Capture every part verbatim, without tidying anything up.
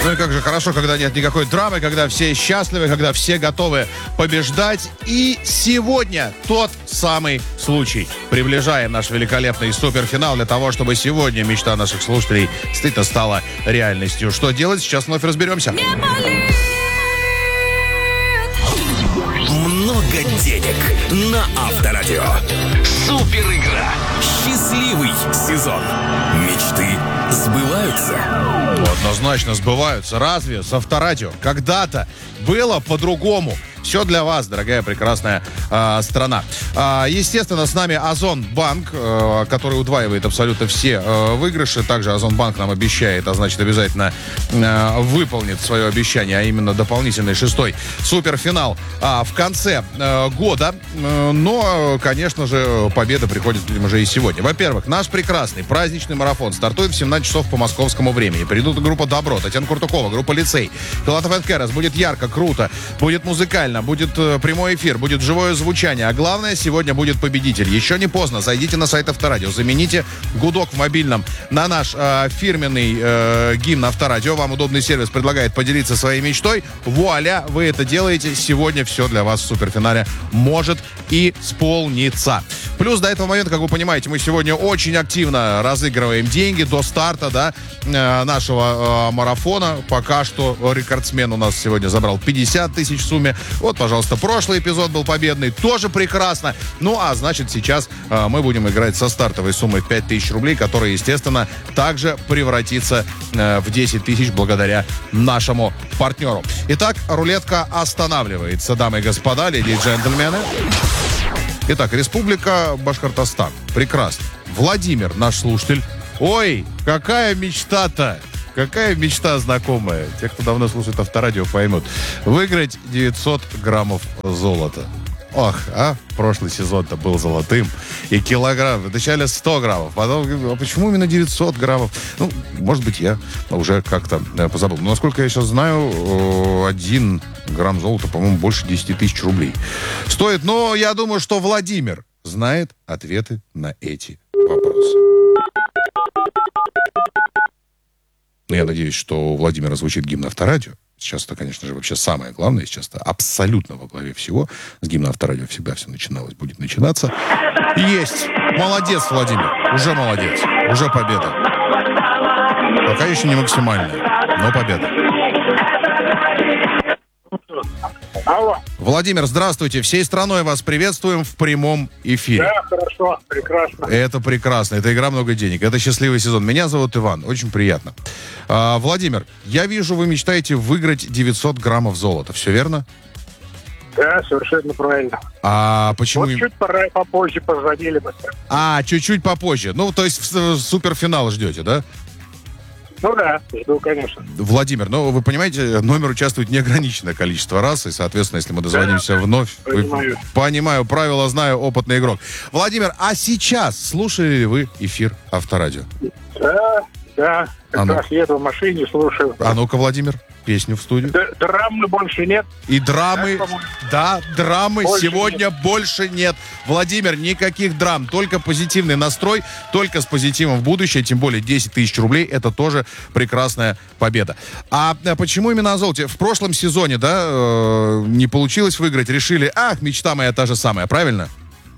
Ну и как же хорошо, когда нет никакой драмы, когда все счастливы, когда все готовы побеждать. И сегодня тот самый случай. Приближаем наш великолепный суперфинал для того, чтобы сегодня мечта наших слушателей стыдно стала реальностью. Что делать, сейчас вновь разберемся. Много денег на Авторадио. Супер игра. Счастливый сезон. Мечты сбываются. Однозначно сбываются. Разве с Авторадио когда-то было по-другому? Все для вас, дорогая прекрасная э, страна. Э, естественно, с нами Озонбанк, э, который удваивает абсолютно все э, выигрыши. Также Озонбанк нам обещает, а значит обязательно э, выполнит свое обещание, а именно дополнительный шестой суперфинал э, в конце э, года. Э, но, конечно же, победа приходит, видимо, уже и сегодня. Во-первых, наш прекрасный праздничный марафон стартует в семнадцать часов по московскому времени. Придут группа Добро, Татьяна Куртукова, группа Лицей, Филатов энд Керас. Будет ярко, круто, будет музыкально, будет э, прямой эфир, будет живое звучание. А главное, сегодня будет победитель. Еще не поздно. Зайдите на сайт Авторадио, замените гудок в мобильном на наш э, фирменный э, гимн Авторадио. Вам удобный сервис предлагает поделиться своей мечтой. Вуаля, вы это делаете. Сегодня все для вас в суперфинале может и исполниться. Плюс до этого момента, как вы понимаете, мы сегодня очень активно разыгрываем деньги до старта, да, э, нашего э, марафона. Пока что рекордсмен у нас сегодня забрал пятьдесят тысяч в сумме. Вот, пожалуйста, прошлый эпизод был победный, тоже прекрасно. Ну, а значит, сейчас э, мы будем играть со стартовой суммой в пять тысяч рублей, которая, естественно, также превратится э, в десять тысяч благодаря нашему партнеру. Итак, рулетка останавливается, дамы и господа, леди и джентльмены. Итак, Республика Башкортостан. Прекрасно. Владимир, наш слушатель. Ой, какая мечта-то! Какая мечта знакомая. Те, кто давно слушает Авторадио, поймут. Выиграть девятьсот граммов золота. Ох, а? Прошлый сезон-то был золотым. И килограмм. Вначале сто граммов. Потом, а почему именно девятьсот граммов? Ну, может быть, я уже как-то позабыл. Но, насколько я сейчас знаю, один грамм золота, по-моему, больше десять тысяч рублей стоит. Но я думаю, что Владимир знает ответы на эти вопросы. Но я надеюсь, что у Владимира звучит гимн Авторадио. Сейчас это, конечно же, вообще самое главное. Сейчас это абсолютно во главе всего. С гимна Авторадио всегда все начиналось, будет начинаться. Есть! Молодец, Владимир. Уже молодец. Уже победа. Пока еще не максимальная, но победа. Алло. Владимир, здравствуйте. Всей страной вас приветствуем в прямом эфире. Да, хорошо, прекрасно. Это прекрасно. Это игра «Много денег». Это счастливый сезон. Меня зовут Иван. Очень приятно. А, Владимир, я вижу, вы мечтаете выиграть девятьсот граммов золота. Все верно? Да, совершенно правильно. А почему... Вот чуть пора, попозже позвонили бы. А, чуть-чуть попозже. Ну, то есть в, в суперфинал ждете, да? Ну да, жду, конечно. Владимир, ну, вы понимаете, номер участвует неограниченное количество раз, и, соответственно, если мы дозвонимся да, вновь... Понимаю. Вы, понимаю, правила знаю, опытный игрок. Владимир, а сейчас слушали ли вы эфир Авторадио? Да, да, как а раз ну... еду в машине, слушаю. А ну-ка, Владимир, песню в студию. Д- драмы больше нет. И драмы, да, драмы больше сегодня нет. больше нет. Владимир, никаких драм, только позитивный настрой, только с позитивом в будущее, тем более десять тысяч рублей, это тоже прекрасная победа. А почему именно о золоте? В прошлом сезоне, да, э, не получилось выиграть, решили, ах, мечта моя та же самая, правильно?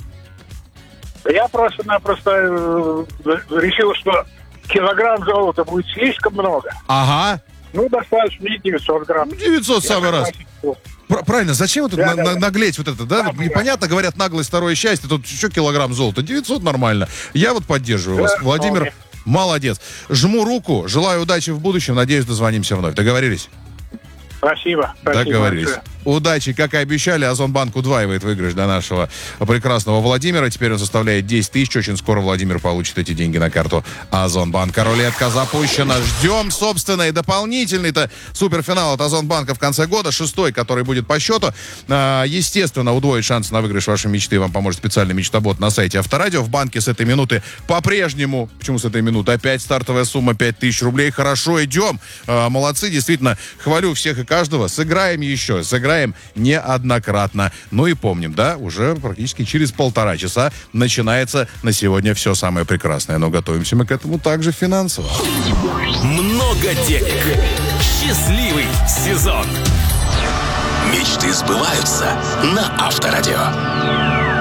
Я просто-напросто э, решил, что килограмм золота будет слишком много. Ага. Ну, достаточно мне девятьсот грамм. девятьсот в самый раз. Пр- правильно, зачем вот да, это да, на- наглеть вот это, да? да Непонятно, да. Говорят, наглость второе счастье, тут еще килограмм золота, девятьсот нормально. Я вот поддерживаю да, вас. Владимир, вполне. Молодец. Жму руку, желаю удачи в будущем, надеюсь, дозвонимся вновь. Договорились? Спасибо. спасибо Договорились. большое. Удачи, как и обещали, Озонбанк удваивает выигрыш для нашего прекрасного Владимира. Теперь он составляет десять тысяч. Очень скоро Владимир получит эти деньги на карту Озонбанка. Рулетка запущена. Ждем, собственно, и дополнительный-то суперфинал от Озонбанка в конце года. Шестой, который будет по счету. Естественно, удвоить шанс на выигрыш вашей мечты вам поможет специальный мечтобот на сайте Авторадио. В банке с этой минуты по-прежнему, почему с этой минуты? Опять стартовая сумма пять тысяч рублей. Хорошо, идем. Молодцы, действительно. Хвалю всех и каждого. Сыграем еще. Сыграем неоднократно. Ну и помним, да, уже практически через полтора часа начинается на сегодня все самое прекрасное. Но готовимся мы к этому также финансово. Много денег. Счастливый сезон. Мечты сбываются на Авторадио.